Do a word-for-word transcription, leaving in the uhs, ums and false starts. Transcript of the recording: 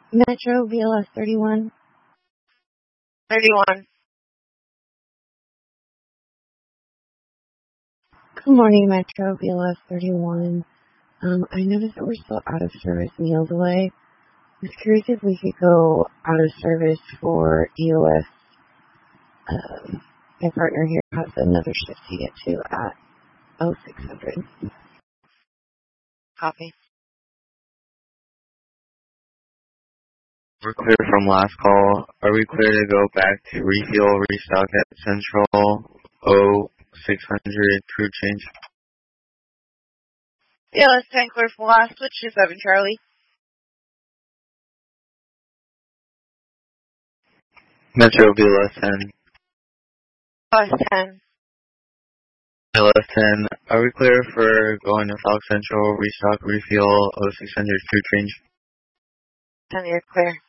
Metro B L S thirty-one. thirty-one. Good morning, Metro B L S thirty-one. Um, I noticed that we're still out of service meals away. I was curious if we could go out of service for E O S. Um, my partner here has another shift to get to at oh six hundred. Copy. We're clear from last call. Are we clear to go back to refuel, restock at Central oh six hundred crew change? B L S ten clear from last. Switch to seven, Charlie. Metro B L S ten. B L S ten. B L S ten. Are we clear for going to South Central, restock, refuel, oh six hundred crew change? ten, you're clear.